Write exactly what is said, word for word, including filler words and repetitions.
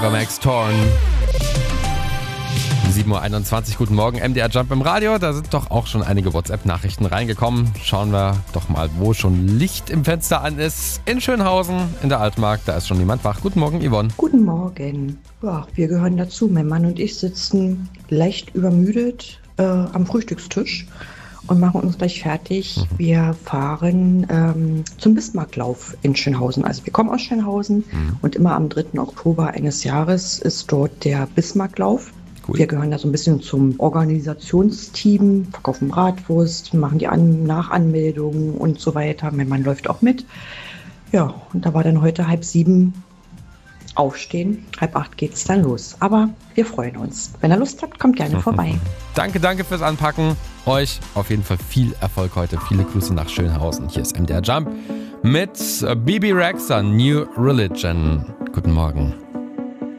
Max Torn. sieben Uhr einundzwanzig, guten Morgen, M D R Jump im Radio. Da sind doch auch schon einige WhatsApp-Nachrichten reingekommen. Schauen wir doch mal, wo schon Licht im Fenster an ist. In Schönhausen, in der Altmark, da ist schon niemand wach. Guten Morgen, Yvonne. Guten Morgen. Ja, wir gehören dazu. Mein Mann und ich sitzen leicht übermüdet äh, am Frühstückstisch und machen uns gleich fertig. Mhm. Wir fahren ähm, zum Bismarcklauf in Schönhausen. Also wir kommen aus Schönhausen mhm. und immer am dritten Oktober eines Jahres ist dort der Bismarcklauf. Cool. Wir gehören da so ein bisschen zum Organisationsteam, verkaufen Bratwurst, machen die An- Nachanmeldungen und so weiter. Mein Mann läuft auch mit. Ja, und da war dann heute halb sieben aufstehen. Halb acht geht's dann los. Aber wir freuen uns. Wenn ihr Lust habt, kommt gerne vorbei. Danke, danke fürs Anpacken. Euch auf jeden Fall viel Erfolg heute. Viele Grüße nach Schönhausen. Hier ist M D R Jump mit Bebe Rexha, New Religion. Guten Morgen.